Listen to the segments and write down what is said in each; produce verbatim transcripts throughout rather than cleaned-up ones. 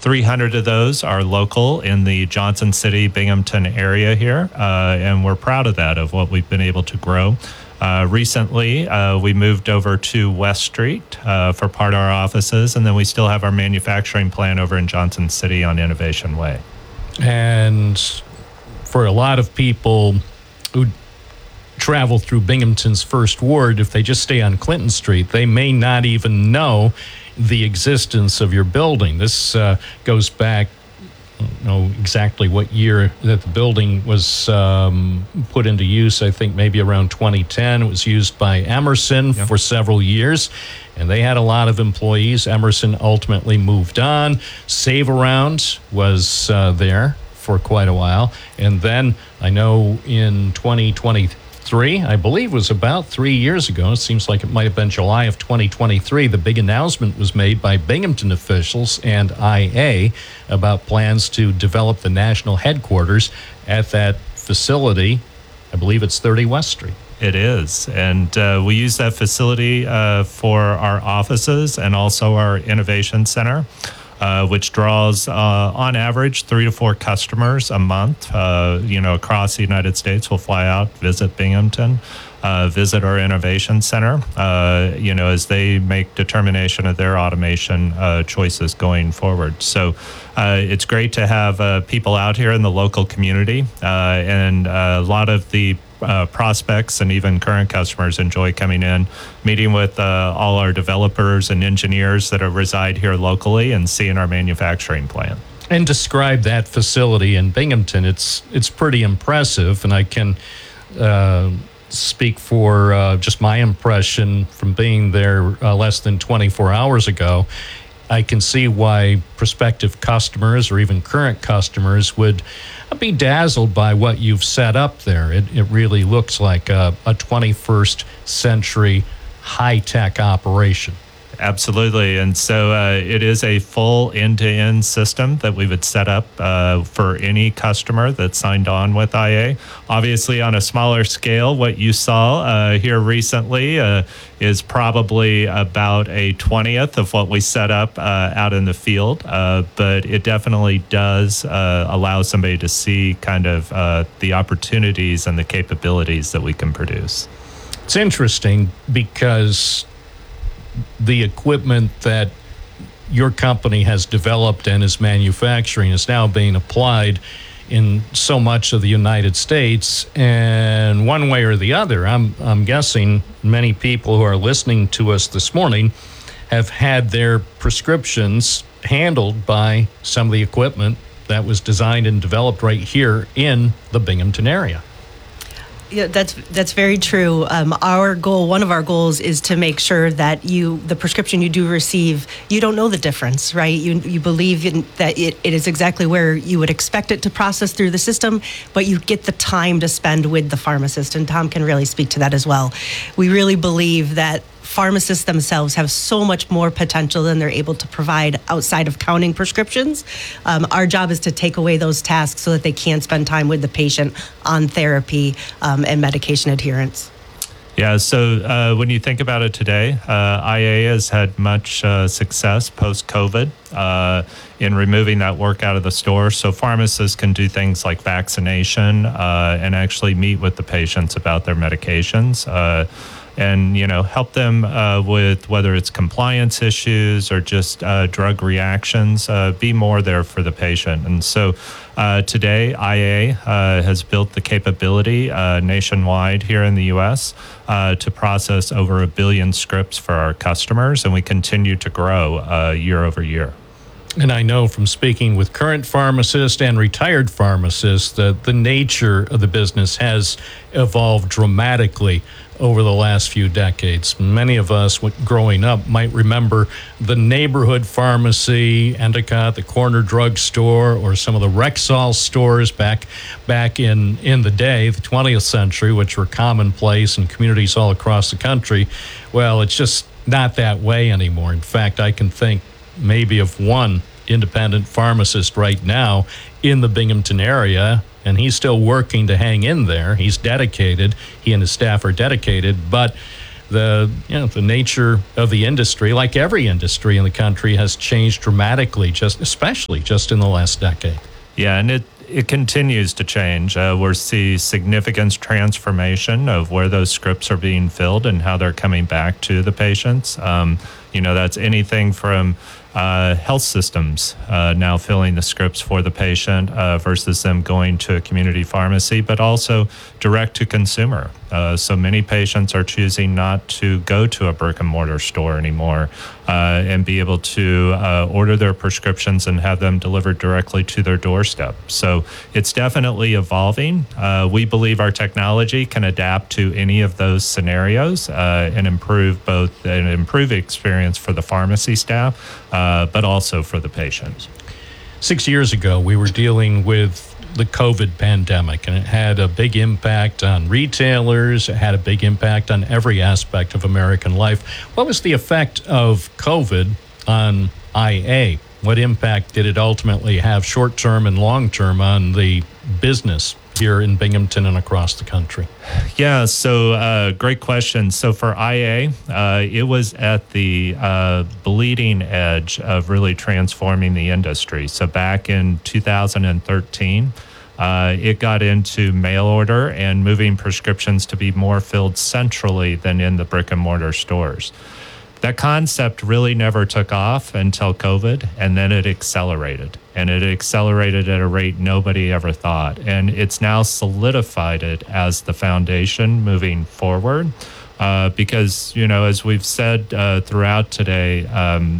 three hundred of those are local in the Johnson City, Binghamton area here, uh, and we're proud of that, of what we've been able to grow. Uh, recently, uh, we moved over to West Street uh, for part of our offices, and then we still have our manufacturing plant over in Johnson City on Innovation Way. And for a lot of people who travel through Binghamton's First Ward, if they just stay on Clinton Street, they may not even know the existence of your building. This uh, goes back, I don't know exactly what year that the building was um, put into use. I think maybe around twenty ten. It was used by Emerson yep. for several years, and they had a lot of employees. Emerson ultimately moved on. Save Around was uh, there for quite a while, and then I know in twenty twenty-three, I believe it was about three years ago, it seems like it might have been July of twenty twenty-three, the big announcement was made by Binghamton officials and I A about plans to develop the national headquarters at that facility. I believe it's thirty West Street. It is, and uh, we use that facility uh, for our offices and also our innovation center. Uh, which draws, uh, on average, three to four customers a month, uh, you know, across the United States. Will fly out, visit Binghamton, uh, visit our innovation center, uh, you know, as they make determination of their automation uh, choices going forward. So uh, it's great to have uh, people out here in the local community, uh, and uh, a lot of the Uh, prospects and even current customers enjoy coming in, meeting with uh, all our developers and engineers that are reside here locally and seeing our manufacturing plant. And describe that facility in Binghamton. It's it's pretty impressive, and I can uh, speak for uh, just my impression from being there uh, less than twenty-four hours ago. I can see why prospective customers or even current customers would be dazzled by what you've set up there. It, it really looks like a, a twenty-first century high-tech operation. Absolutely. And so uh, it is a full end-to-end system that we would set up uh, for any customer that signed on with I A. Obviously, on a smaller scale, what you saw uh, here recently uh, is probably about a twentieth of what we set up uh, out in the field. Uh, but it definitely does uh, allow somebody to see kind of uh, the opportunities and the capabilities that we can produce. It's interesting because the equipment that your company has developed and is manufacturing is now being applied in so much of the United States, and one way or the other, I'm I'm guessing many people who are listening to us this morning have had their prescriptions handled by some of the equipment that was designed and developed right here in the Binghamton area. Yeah, that's that's very true. Um, our goal, one of our goals, is to make sure that you, the prescription you do receive, you don't know the difference, right? You you believe in that it, it is exactly where you would expect it to process through the system, but you get the time to spend with the pharmacist, and Tom can really speak to that as well. We really believe that pharmacists themselves have so much more potential than they're able to provide outside of counting prescriptions. Um, our job is to take away those tasks so that they can spend time with the patient on therapy um, and medication adherence. Yeah, so uh, when you think about it today, uh, I A has had much uh, success post-COVID uh, in removing that work out of the store. So pharmacists can do things like vaccination uh, and actually meet with the patients about their medications. Uh, and, you know, help them uh, with whether it's compliance issues or just uh, drug reactions, uh, be more there for the patient. And so uh, today, I A uh, has built the capability uh, nationwide here in the U S uh, to process over a billion scripts for our customers, and we continue to grow uh, year over year. And I know from speaking with current pharmacists and retired pharmacists that the nature of the business has evolved dramatically over the last few decades. Many of us growing up might remember the neighborhood pharmacy, Endicott, the corner drugstore, or some of the Rexall stores back back in, in the day, the twentieth century, which were commonplace in communities all across the country. Well, it's just not that way anymore. In fact, I can think maybe of one independent pharmacist right now in the Binghamton area, and he's still working to hang in there. He's dedicated. He and his staff are dedicated, but the you know the nature of the industry, like every industry in the country, has changed dramatically, just especially just in the last decade. Yeah, and it it continues to change. Uh, we're seeing significant transformation of where those scripts are being filled and how they're coming back to the patients. Um, you know, that's anything from uh, health systems uh, now filling the scripts for the patient uh, versus them going to a community pharmacy, but also direct to consumer. Uh, so many patients are choosing not to go to a brick and mortar store anymore uh, and be able to uh, order their prescriptions and have them delivered directly to their doorstep. So it's definitely evolving. Uh, we believe our technology can adapt to any of those scenarios uh, and improve both an improve experience for the pharmacy staff, uh, but also for the patients. Six years ago, we were dealing with the COVID pandemic, and it had a big impact on retailers. It had a big impact on every aspect of American life. What was the effect of COVID on I A? What impact did it ultimately have, short-term and long-term, on the business here in Binghamton and across the country? Yeah, so uh, great question. So for I A, uh, it was at the uh, bleeding edge of really transforming the industry. So back in two thousand thirteen, uh, it got into mail order and moving prescriptions to be more filled centrally than in the brick and mortar stores. That concept really never took off until COVID, and then it accelerated. And it accelerated at a rate nobody ever thought. And it's now solidified it as the foundation moving forward. Uh, because, you know, as we've said uh, throughout today, um,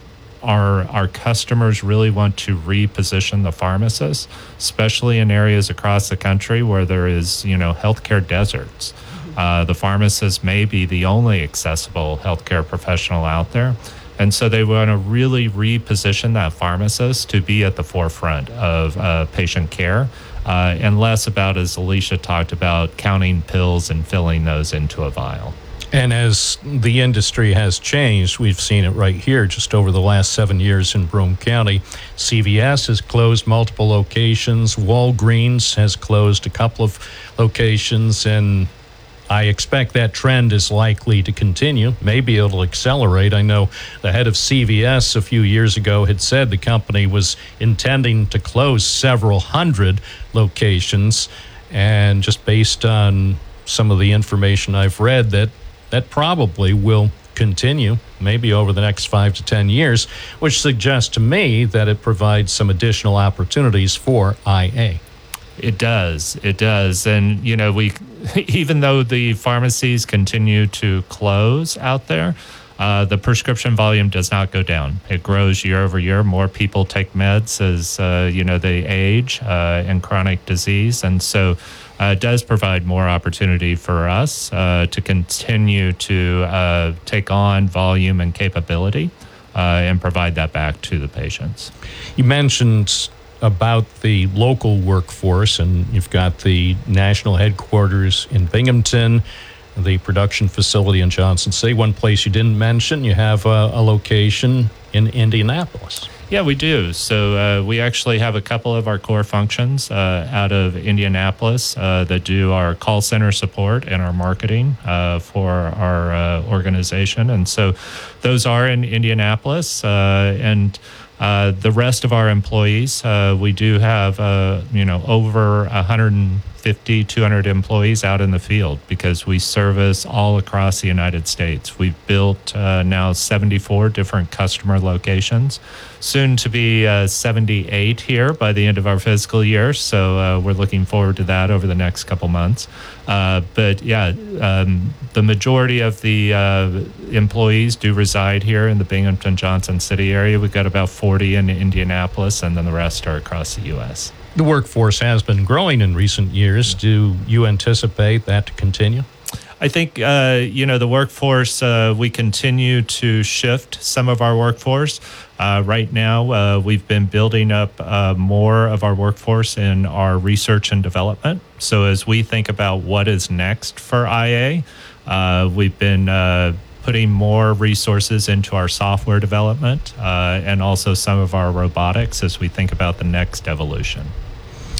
our our customers really want to reposition the pharmacists, especially in areas across the country where there is, you know, healthcare deserts. Uh, the pharmacist may be the only accessible healthcare professional out there. And so they want to really reposition that pharmacist to be at the forefront of uh, patient care uh, and less about, as Alicia talked about, counting pills and filling those into a vial. And as the industry has changed, we've seen it right here just over the last seven years in Broome County. C V S has closed multiple locations. Walgreens has closed a couple of locations, and I expect that trend is likely to continue. Maybe it'll accelerate. I know the head of C V S a few years ago had said the company was intending to close several hundred locations. And just based on some of the information I've read, that that probably will continue, maybe over the next five to ten years, which suggests to me that it provides some additional opportunities for I A. It does. It does. And, you know, we, even though the pharmacies continue to close out there, uh, the prescription volume does not go down. It grows year over year. More people take meds as, uh, you know, they age uh, and chronic disease. And so uh, it does provide more opportunity for us uh, to continue to uh, take on volume and capability uh, and provide that back to the patients. You mentioned about the local workforce, and you've got the national headquarters in Binghamton, the production facility in Johnson City. One place you didn't mention, you have a, a location in Indianapolis. Yeah, we do. So uh, we actually have a couple of our core functions uh, out of Indianapolis uh, that do our call center support and our marketing uh, for our uh, organization. And so those are in Indianapolis. Uh, and Uh, the rest of our employees, uh, we do have, uh, you know, over one hundred fifty, two hundred employees out in the field because we service all across the United States. We've built uh, now seventy-four different customer locations, soon to be uh, seventy-eight here by the end of our fiscal year. So uh, we're looking forward to that over the next couple months. Uh, but yeah, um, the majority of the uh, employees do reside here in the Binghamton, Johnson City area. We've got about forty in Indianapolis, and then the rest are across the U S. The workforce has been growing in recent years. Do you anticipate that to continue? I think, uh, you know, the workforce, uh, we continue to shift some of our workforce. Uh, right now, uh, we've been building up uh, more of our workforce in our research and development. So as we think about what is next for I A, uh, we've been uh, putting more resources into our software development uh, and also some of our robotics as we think about the next evolution.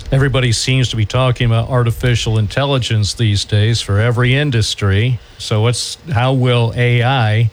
Everybody seems to be talking about artificial intelligence these days for every industry. So what's how will A I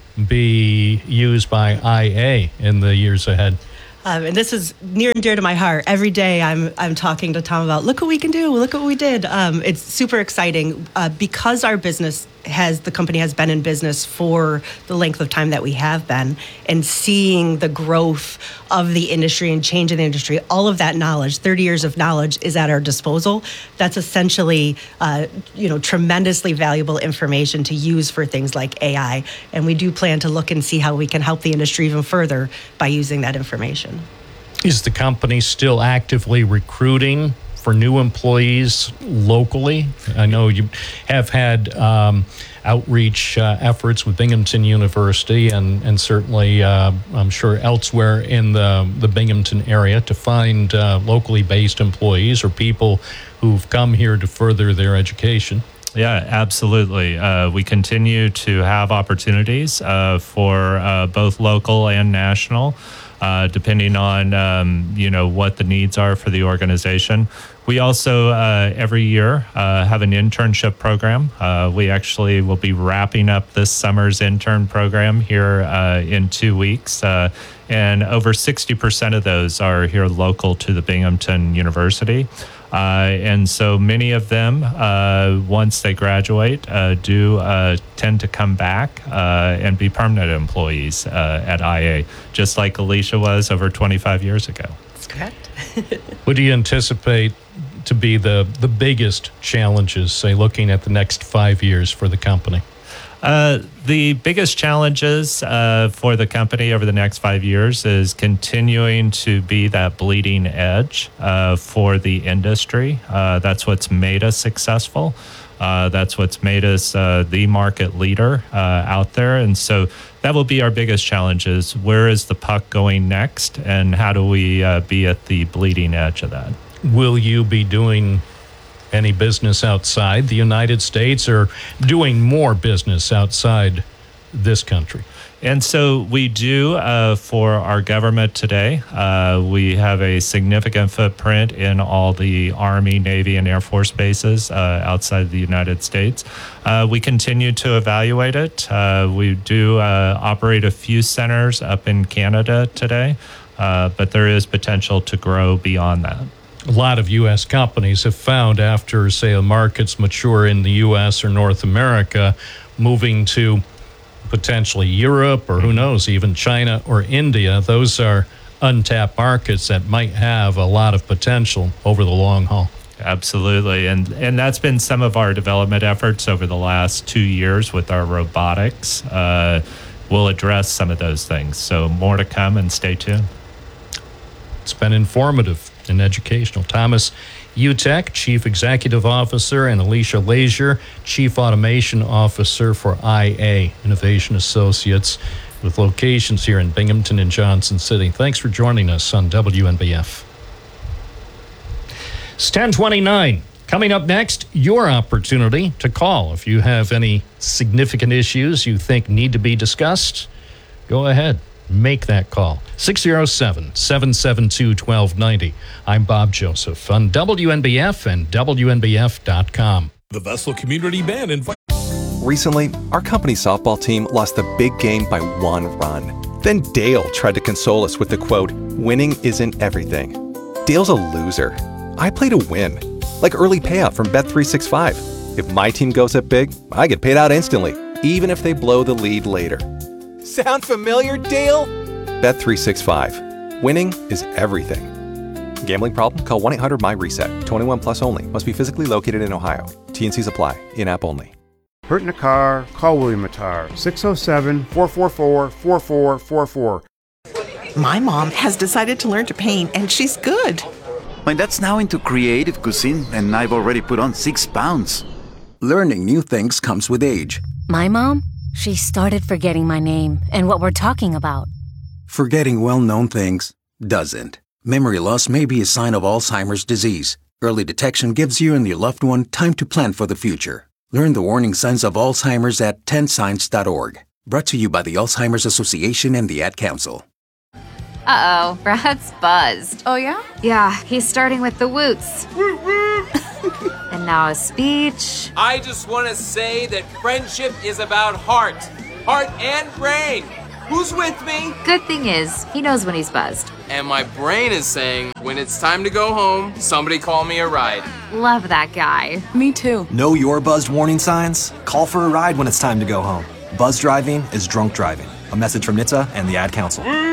be used by I A in the years ahead? Um, and this is near and dear to my heart. Every day I'm I'm talking to Tom about, look what we can do, look what we did. Um, it's super exciting uh, because our business has, the company has been in business for the length of time that we have been, and seeing the growth of the industry and change in the industry, all of that knowledge, thirty years of knowledge is at our disposal. That's essentially, uh, you know, tremendously valuable information to use for things like A I. And we do plan to look and see how we can help the industry even further by using that information. Is the company still actively recruiting for new employees locally? I know you have had um, outreach uh, efforts with Binghamton University and, and certainly, uh, I'm sure, elsewhere in the, the Binghamton area to find uh, locally based employees or people who've come here to further their education. Yeah, absolutely. Uh, we continue to have opportunities uh, for uh, both local and national, uh, depending on um, you know what the needs are for the organization. We also uh, every year uh, have an internship program. Uh, we actually will be wrapping up this summer's intern program here uh, in two weeks, uh, and over sixty percent of those are here local to the Binghamton University. Uh, and so many of them, uh, once they graduate, uh, do uh, tend to come back uh, and be permanent employees uh, at I A, just like Alicia was over twenty-five years ago. That's correct. What do you anticipate to be the, the biggest challenges, say, looking at the next five years for the company? Uh, the biggest challenges uh, for the company over the next five years is continuing to be that bleeding edge uh, for the industry. Uh, that's what's made us successful. Uh, that's what's made us uh, the market leader uh, out there. And so that will be our biggest challenge is where is the puck going next and how do we uh, be at the bleeding edge of that? Will you be doing any business outside the United States or doing more business outside this country? And so we do uh, for our government today. Uh, we have a significant footprint in all the Army, Navy, and Air Force bases uh, outside the United States. Uh, we continue to evaluate it. Uh, we do uh, operate a few centers up in Canada today, uh, but there is potential to grow beyond that. A lot of U S companies have found after, say, the markets mature in the U S or North America, moving to potentially Europe or who knows, even China or India, those are untapped markets that might have a lot of potential over the long haul. Absolutely. And and that's been some of our development efforts over the last two years with our robotics. Uh, we'll address some of those things. So more to come and stay tuned. It's been informative and educational. Thomas Utek, Chief Executive Officer, and Alicia Lazier, Chief Automation Officer for I A Innovation Associates, with locations here in Binghamton and Johnson City. Thanks for joining us on W N B F. It's ten twenty-nine. Coming up next, your opportunity to call. If you have any significant issues you think need to be discussed, go ahead. Make that call. six oh seven, seven seven two, one two nine oh. I'm Bob Joseph on W N B F and W N B F dot com. The Vessel Community Band invites. Recently, our company softball team lost the big game by one run. Then Dale tried to console us with the quote, "Winning isn't everything." Dale's a loser. I play to win. Like early payout from Bet three sixty-five. If my team goes up big, I get paid out instantly, even if they blow the lead later. Sound familiar, Dale? Bet three sixty-five. Winning is everything. Gambling problem? Call one eight hundred M Y reset. twenty-one plus only. Must be physically located in Ohio. T and Cs apply. In-app only. Hurt in a car? Call William Attar. six oh seven, four four four, four four four four. My mom has decided to learn to paint, and she's good. My dad's now into creative cuisine, and I've already put on six pounds. Learning new things comes with age. My mom? She started forgetting my name and what we're talking about. Forgetting well-known things doesn't. Memory loss may be a sign of Alzheimer's disease. Early detection gives you and your loved one time to plan for the future. Learn the warning signs of Alzheimer's at ten signs dot org. Brought to you by the Alzheimer's Association and the Ad Council. Uh-oh, Brad's buzzed. Oh, yeah? Yeah, he's starting with the woots. And now a speech. I just want to say that friendship is about heart. Heart and brain. Who's with me? Good thing is, he knows when he's buzzed. And my brain is saying, when it's time to go home, somebody call me a ride. Love that guy. Me too. Know your buzzed warning signs? Call for a ride when it's time to go home. Buzz driving is drunk driving. A message from N H T S A and the Ad Council.